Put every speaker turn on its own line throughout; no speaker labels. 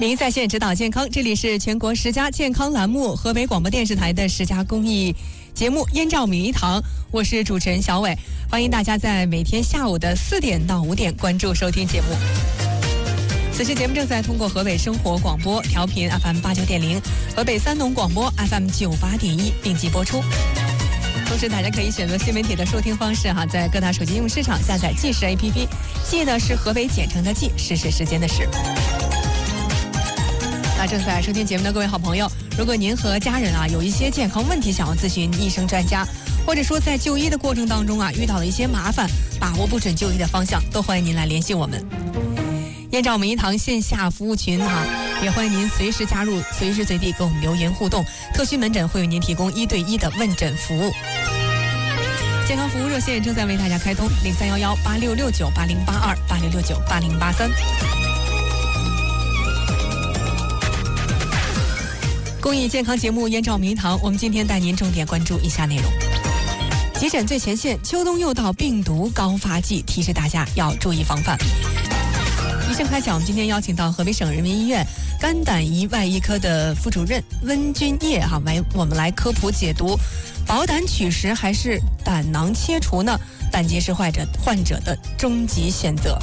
您在线指导健康，这里是全国10家健康栏目，河北广播电视台的10家公益节目《燕赵名医堂》，我是主持人小伟，欢迎大家在每天下午的4点到5点关注收听节目。此时节目正在通过河北生活广播调频 FM89.0、河北三农广播 FM98.1 并机播出。同时，大家可以选择新媒体的收听方式在各大手机应用市场下载记事 APP， 记呢是河北简称的记，事是时间的事。那正在收听节目的各位好朋友，如果您和家人有一些健康问题想要咨询医生专家，或者说在就医的过程当中遇到了一些麻烦，把握不准就医的方向，都欢迎您来联系我们。燕赵名医堂线下服务群也欢迎您随时加入，随时随地跟我们留言互动。特需门诊会为您提供1对1的问诊服务。健康服务热线正在为大家开通，031186698082，86698083。公益健康节目《燕赵名医堂》，我们今天带您重点关注以下内容：急诊最前线，秋冬又到病毒高发季，提示大家要注意防范。医生开讲，我们今天邀请到河北省人民医院肝胆胰外医科的副主任温君业为我们来科普解读保胆取食还是胆囊切除呢？胆结石患者的终极选择。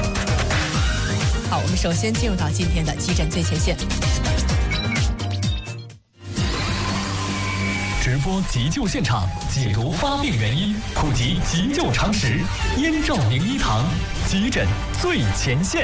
好，我们首先进入到今天的急诊最前线。
直播急救现场，解读发病原因，普及急救常识。燕赵名医堂，急诊最前线。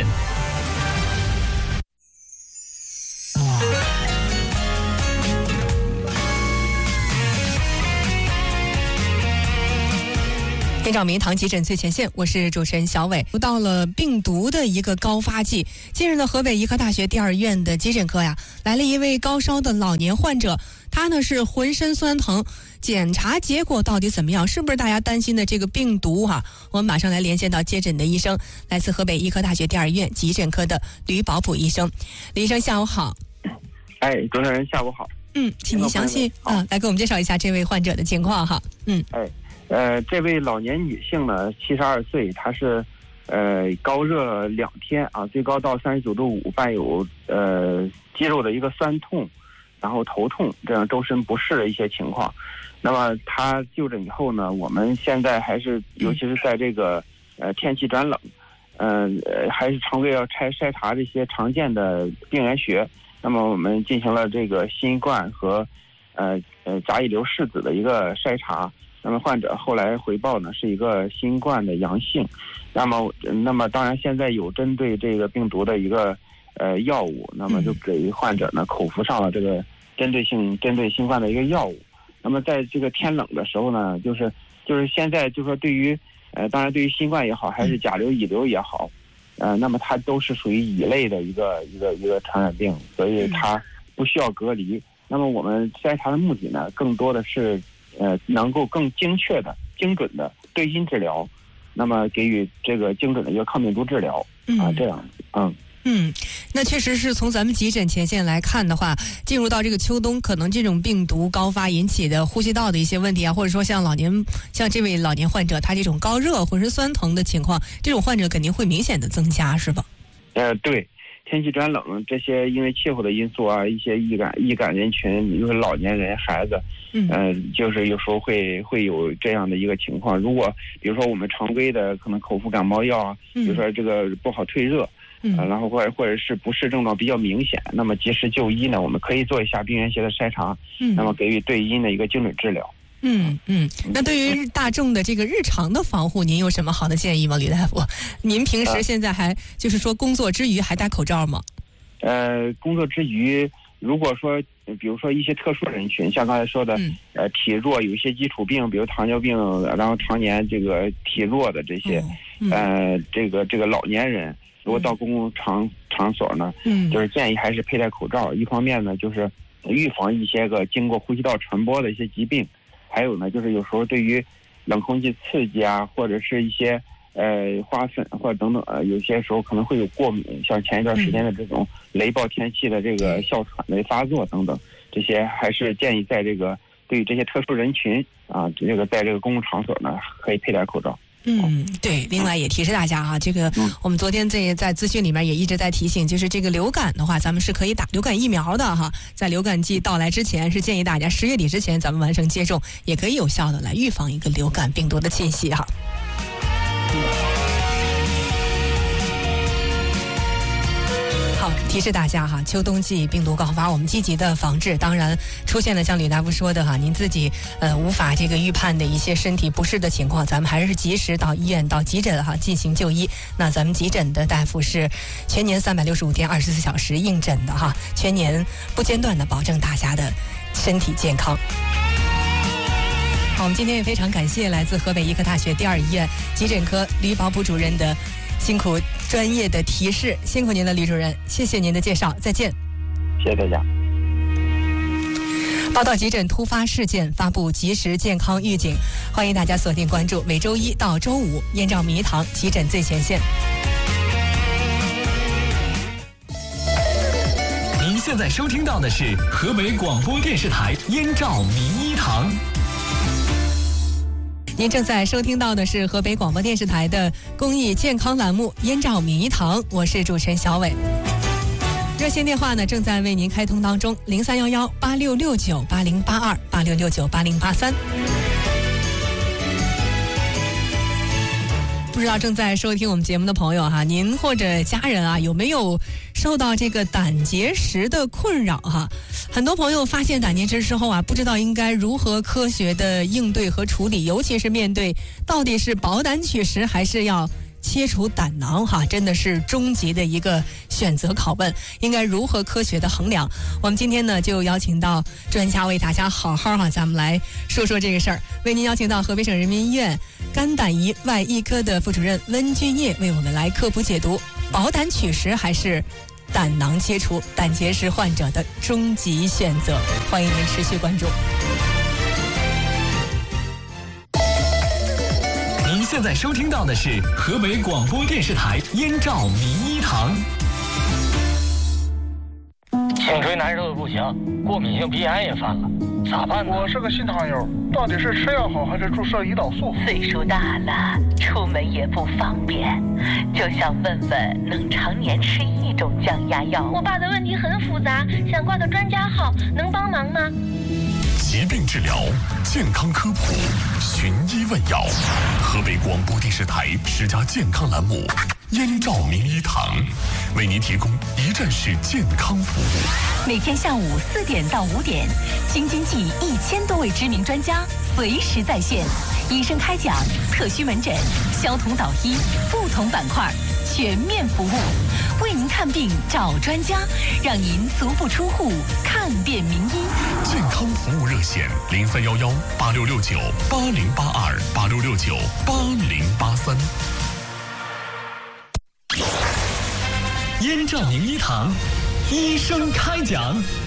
燕赵名医堂急诊最前线，我是主持人小伟。到了病毒的一个高发季，近日呢，河北医科大学第2医院的急诊科来了一位高烧的老年患者，他呢是浑身酸疼，检查结果到底怎么样？是不是大家担心的这个病毒我们马上来连线到接诊的医生，来自河北医科大学第2医院急诊科的吕宝普医生。吕医生下午好。
主持人下午好。
请您详细来给我们介绍一下这位患者的情况
这位老年女性呢，72岁，她是高热2天最高到39.5度，伴有肌肉的一个酸痛，然后头痛，这样周身不适的一些情况。那么她就诊以后呢，我们现在还是尤其是在这个天气转冷，还是常规要筛查这些常见的病原学。那么我们进行了这个新冠和甲乙流拭子的一个筛查。那么患者后来回报呢是一个新冠的阳性，那么当然现在有针对这个病毒的一个药物，那么就给患者呢口服上了这个针对新冠的一个药物。那么在这个天冷的时候呢，就是现在就说对于当然对于新冠也好，还是甲流乙流也好，那么它都是属于乙类的一个传染病，所以它不需要隔离。那么我们筛查的目的呢，更多的是能够更精确的、精准的对因治疗，那么给予这个精准的一个抗病毒治疗这样
那确实是从咱们急诊前线来看的话，进入到这个秋冬，可能这种病毒高发引起的呼吸道的一些问题或者说像这位老年患者，他这种高热、浑身酸疼的情况，这种患者肯定会明显的增加，是吧？
对。天气转冷，这些因为气候的因素一些易感人群，就是老年人、孩子，就是有时候会有这样的一个情况。如果比如说我们常规的可能口服感冒药比如说这个不好退热，然后或者是不适症状比较明显，那么及时就医呢，我们可以做一下病原学的筛查，那么给予对因的一个精准治疗。
那对于大众的这个日常的防护，您有什么好的建议吗，吕大夫？您平时现在还就是说工作之余还戴口罩吗？
工作之余，如果说比如说一些特殊人群，像刚才说的，体弱有一些基础病，比如糖尿病，然后常年这个体弱的这些，这个老年人，如果到公共场所呢，就是建议还是佩戴口罩。一方面呢，就是预防一些个经过呼吸道传播的一些疾病。还有呢，就是有时候对于冷空气刺激或者是一些花粉或者等等有些时候可能会有过敏，像前一段时间的这种雷暴天气的这个哮喘的发作等等，这些还是建议在这个对于这些特殊人群这个在这个公共场所呢可以佩戴口罩。
对。另外也提示大家哈，这个我们昨天在资讯里面也一直在提醒，就是这个流感的话，咱们是可以打流感疫苗的哈。在流感季到来之前，是建议大家10月底之前咱们完成接种，也可以有效的来预防一个流感病毒的侵袭哈。好，提示大家哈，秋冬季病毒高发，我们积极的防治。当然，出现了像吕大夫说的哈，您自己无法这个预判的一些身体不适的情况，咱们还是及时到医院到急诊哈进行就医。那咱们急诊的大夫是全年365天24小时应诊的哈，全年不间断的保证大家的身体健康。好，我们今天也非常感谢来自河北医科大学第2医院急诊科吕保普主任的辛苦专业的提示，辛苦您了，吕主任，谢谢您的介绍，再见。
谢谢大家。
报道急诊突发事件，发布及时健康预警，欢迎大家锁定关注每周一到周五燕赵名医堂急诊最前线。
您现在收听到的是河北广播电视台燕赵名医堂。
您正在收听到的是河北广播电视台的公益健康栏目燕赵名医堂，我是主持人小伟。热线电话呢正在为您开通当中，031186698082，86698083。不知道正在收听我们节目的朋友哈，您或者家人啊有没有受到这个胆结石的困扰哈？很多朋友发现胆结石之后啊，不知道应该如何科学的应对和处理，尤其是面对到底是保胆取食还是要切除胆囊哈，真的是终极的一个选择拷问，应该如何科学的衡量？我们今天呢就邀请到专家为大家好好哈，咱们来说说这个事儿。为您邀请到河北省人民医院肝胆胰外医科的副主任温俊业为我们来科普解读保胆取食还是胆囊切除，胆结石患者的终极选择。欢迎您持续关注。
您现在收听到的是河北广播电视台燕赵名医堂。
颈椎难受的不行，过敏性鼻炎也犯了，咋办呢？
我是个新糖友，到底是吃药好还是注射胰岛素？
岁数大了，出门也不方便，就想问问能常年吃一种降压药。
我爸的问题很复杂，想挂个专家号，能帮忙吗？
疾病治疗，健康科普，寻医问药。河北广播电视台10家健康栏目燕赵名医堂，为您提供一站式健康服务。
每天下午4点到5点，京津冀1000多位知名专家随时在线，医生开讲，特需门诊，消同导医，不同板块全面服务，为您看病找专家，让您足不出户看遍名医。
健康服务热线031186698082，86698083。
燕赵名医堂，医生开讲。